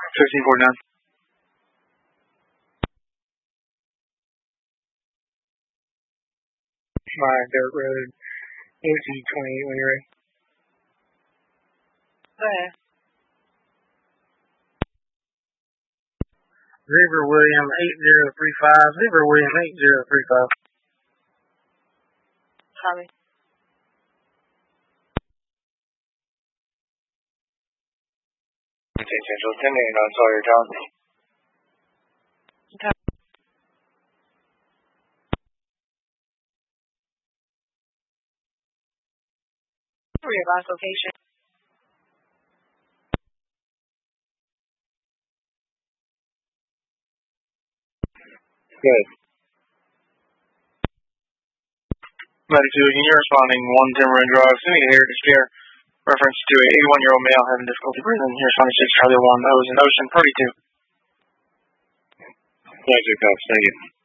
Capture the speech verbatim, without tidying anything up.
fifteen forty-nine. My dirt road. A C twenty-eight when you're ready. Go ahead. River William eight zero three five. River William eight zero three five. Copy. Central ten eight on Sawyer Town. Okay. Readvise location. Good. Latitude, you're responding one Timberland Drive, sending an air to scare. Reference to a eighty-one-year-old male having difficulty breathing. You're responding six Charlie one, O's and Ocean, thirty-two. Thank you, Cops. Thank you.